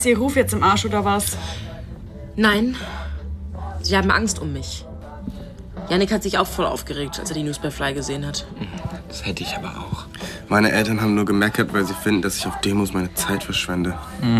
Ihr Ruf jetzt im Arsch oder was? Nein, sie haben Angst um mich. Jannik hat sich auch voll aufgeregt, als er die News bei Fly gesehen hat. Das hätte ich aber auch. Meine Eltern haben nur gemeckert, weil sie finden, dass ich auf Demos meine Zeit verschwende.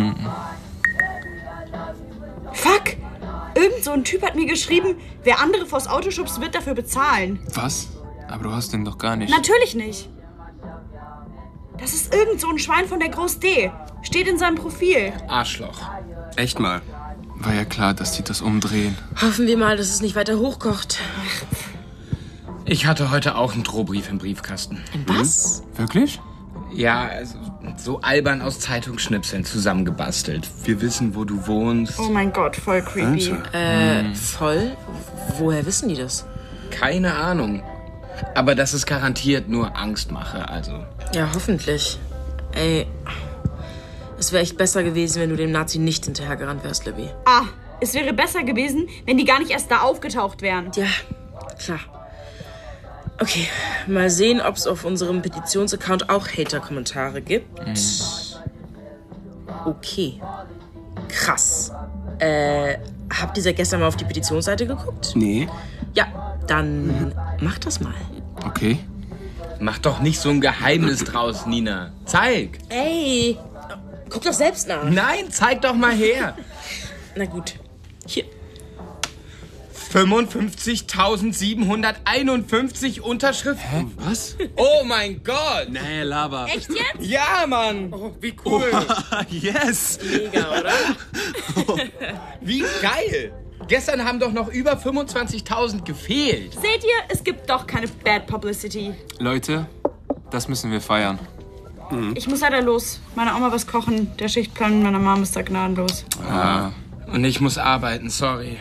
Fuck! Irgend so ein Typ hat mir geschrieben, wer andere vors Auto schubst, wird dafür bezahlen. Was? Aber du hast den doch gar nicht. Natürlich nicht. Das ist irgend so ein Schwein von der Groß D. Steht in seinem Profil. Arschloch. Echt mal. War ja klar, dass die das umdrehen. Hoffen wir mal, dass es nicht weiter hochkocht. Ich hatte heute auch einen Drohbrief im Briefkasten. Was? Wirklich? Ja, also so albern aus Zeitungsschnipseln zusammengebastelt. Wir wissen, wo du wohnst. Oh mein Gott, voll creepy. Voll? Woher wissen die das? Keine Ahnung. Aber das ist garantiert nur Angstmache, also. Ja, hoffentlich. Ey, es wäre echt besser gewesen, wenn du dem Nazi nicht hinterhergerannt wärst, Libby. Ah, es wäre besser gewesen, wenn die gar nicht erst da aufgetaucht wären. Ja, klar. Okay, mal sehen, ob es auf unserem Petitionsaccount auch Hater-Kommentare gibt. Okay. Krass. Habt ihr seit gestern mal auf die Petitionsseite geguckt? Nee. Ja, dann macht das mal. Okay. Mach doch nicht so ein Geheimnis draus, Nina. Zeig. Ey, guck doch selbst nach. Nein, zeig doch mal her. Na gut. Hier. 55.751 Unterschriften. Hä? Was? Oh mein Gott. Nee, Lava. Echt jetzt? Ja, Mann. Oh, wie cool. Yes! Mega, oder? Wie geil. Gestern haben doch noch über 25.000 gefehlt. Seht ihr, es gibt doch keine Bad Publicity. Leute, das müssen wir feiern. Ich muss leider los. Meine Oma was kochen. Der Schichtplan meiner Mom ist da gnadenlos. Und ich muss arbeiten, sorry.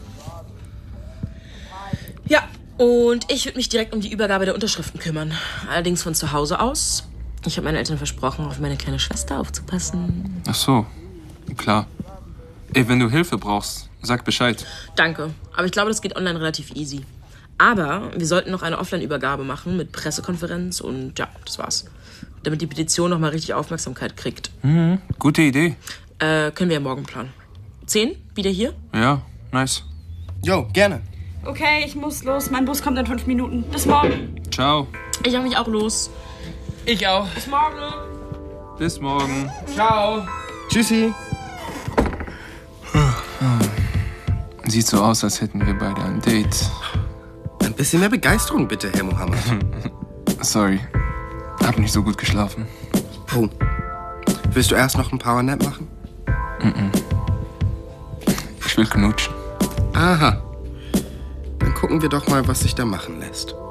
Ja, und ich würde mich direkt um die Übergabe der Unterschriften kümmern. Allerdings von zu Hause aus. Ich habe meinen Eltern versprochen, auf meine kleine Schwester aufzupassen. Ach so, klar. Ey, wenn du Hilfe brauchst, sag Bescheid. Danke, aber ich glaube, das geht online relativ easy. Aber wir sollten noch eine Offline-Übergabe machen mit Pressekonferenz und ja, das war's. Damit die Petition noch mal richtig Aufmerksamkeit kriegt. Gute Idee. Können wir ja morgen planen. 10? Wieder hier? Ja, nice. Jo, gerne. Okay, ich muss los. Mein Bus kommt in 5 Minuten. Bis morgen. Ciao. Ich mache mich auch los. Ich auch. Bis morgen. Bis morgen. Ciao. Tschüssi. Sieht so aus, als hätten wir beide ein Date. Ein bisschen mehr Begeisterung bitte, Herr Mohammed. Sorry. Hab nicht so gut geschlafen. Oh. Willst du erst noch ein Powernap machen? Ich will knutschen. Aha. Dann gucken wir doch mal, was sich da machen lässt.